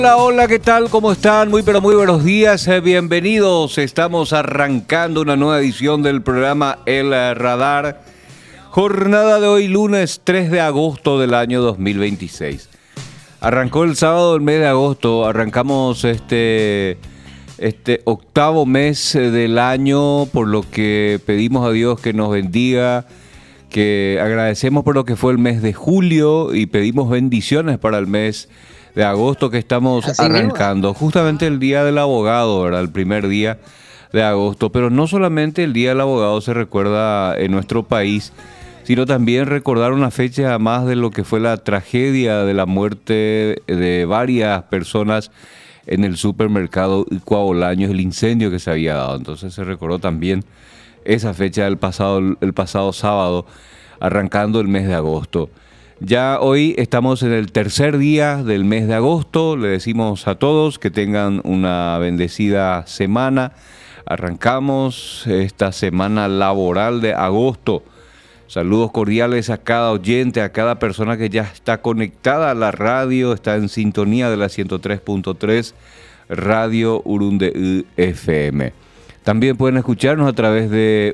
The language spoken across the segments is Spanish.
Hola, hola, ¿qué tal? ¿Cómo están? Muy, pero muy buenos días. Bienvenidos. Estamos arrancando una nueva edición del programa El Radar. Jornada de hoy, lunes 3 de agosto del año 2026. Arrancó el sábado del mes de agosto. Arrancamos este octavo mes del año, por lo que pedimos a Dios que nos bendiga, que agradecemos por lo que fue el mes de julio y pedimos bendiciones para el mes de agosto que estamos Así mismo. arrancando. Justamente el Día del Abogado, ¿verdad? El primer día de agosto. Pero no solamente el Día del Abogado se recuerda en nuestro país, sino también recordar una fecha más de lo que fue la tragedia de la muerte de varias personas en el supermercado Cuaolaños, el incendio que se había dado. Entonces se recordó también esa fecha el pasado sábado, arrancando el mes de agosto. Ya hoy estamos en el tercer día del mes de agosto. Le decimos a todos que tengan una bendecida semana. Arrancamos esta semana laboral de agosto. Saludos cordiales a cada oyente, a cada persona que ya está conectada a la radio, está en sintonía de la 103.3 Radio Urundeü FM. También pueden escucharnos a través de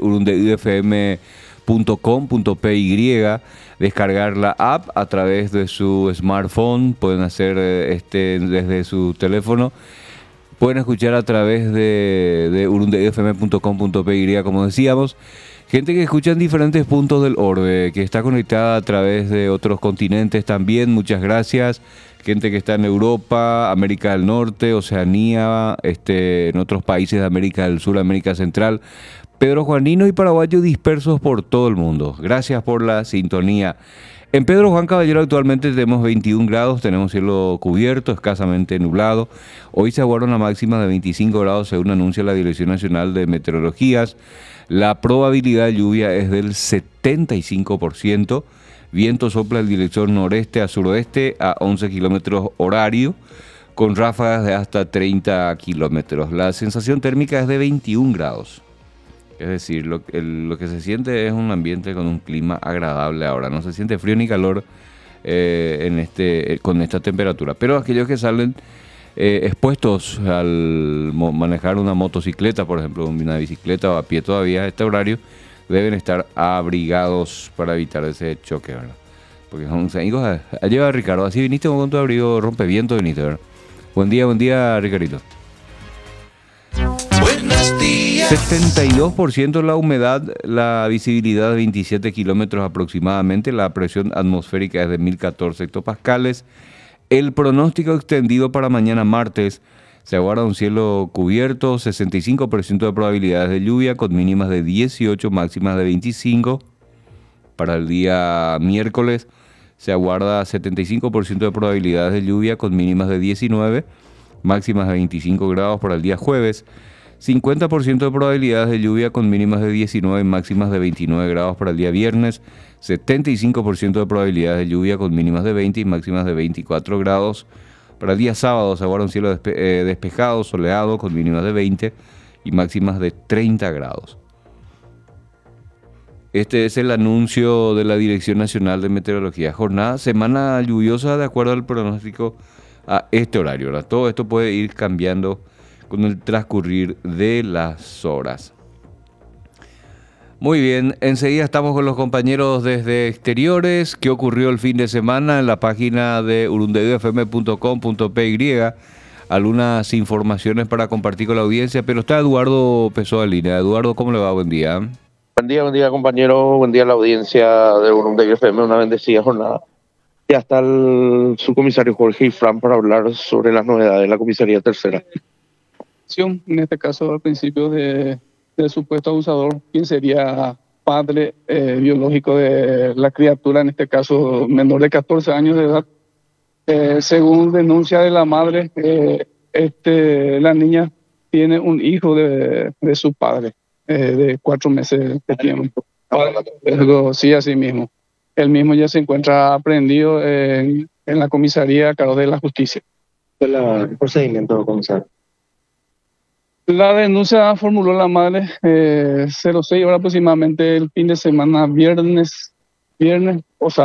urundeufm.com.py, descargar la app a través de su smartphone, pueden hacer desde su teléfono. Pueden escuchar a través de urundeufm.com.py, como decíamos. Gente que escucha en diferentes puntos del orbe, que está conectada a través de otros continentes también, muchas gracias. Gente que está en Europa, América del Norte, Oceanía, en otros países de América del Sur, América Central. Pedro Juanino y paraguayos dispersos por todo el mundo. Gracias por la sintonía. En Pedro Juan Caballero actualmente tenemos 21 grados, tenemos cielo cubierto, escasamente nublado. Hoy se aguarda una máxima de 25 grados según anuncia la Dirección Nacional de Meteorologías. La probabilidad de lluvia es del 75%. Viento sopla en dirección noreste a suroeste a 11 kilómetros horario, con ráfagas de hasta 30 kilómetros. La sensación térmica es de 21 grados. Es decir, lo que se siente es un ambiente con un clima agradable ahora. No se siente frío ni calor con esta temperatura. Pero aquellos que salen expuestos al manejar una motocicleta, por ejemplo, una bicicleta o a pie todavía a este horario, deben estar abrigados para evitar ese choque, ¿verdad? Porque son amigos. Lleva Ricardo, así viniste con tu abrigo rompeviento, viniste, ¿verdad? Buen día, Ricardito. Buenos días. 72% la humedad, la visibilidad de 27 kilómetros aproximadamente, la presión atmosférica es de 1014 hectopascales. El pronóstico extendido para mañana martes: se aguarda un cielo cubierto, 65% de probabilidades de lluvia con mínimas de 18, máximas de 25. Para el día miércoles se aguarda 75% de probabilidades de lluvia con mínimas de 19, máximas de 25 grados. Para el día jueves, 50% de probabilidades de lluvia con mínimas de 19 y máximas de 29 grados. Para el día viernes, 75% de probabilidades de lluvia con mínimas de 20 y máximas de 24 grados. Para el día sábado se aguarda un cielo despejado, soleado, con mínimas de 20 y máximas de 30 grados. Este es el anuncio de la Dirección Nacional de Meteorología. Semana lluviosa de acuerdo al pronóstico a este horario, ¿verdad? Todo esto puede ir cambiando con el transcurrir de las horas. Muy bien, enseguida estamos con los compañeros desde exteriores. ¿Qué ocurrió el fin de semana? En la página de urundeufm.com.py algunas informaciones para compartir con la audiencia, pero está Eduardo Pessoa en línea. Eduardo, ¿cómo le va? Buen día. Buen día compañero, buen día a la audiencia de Urundeyu FM, una bendecida jornada. Ya está el subcomisario Jorge Ifrán para hablar sobre las novedades de la comisaría tercera. En este caso, al principio del supuesto abusador, quien sería padre biológico de la criatura, en este caso menor de 14 años de edad. Según denuncia de la madre, la niña tiene un hijo de su padre, de 4 meses de tiempo. Sí, así mismo. Él mismo ya se encuentra aprehendido en la comisaría a cargo de la justicia. El procedimiento, comisario. La denuncia formuló la madre 06 horas aproximadamente el fin de semana, viernes o sábado.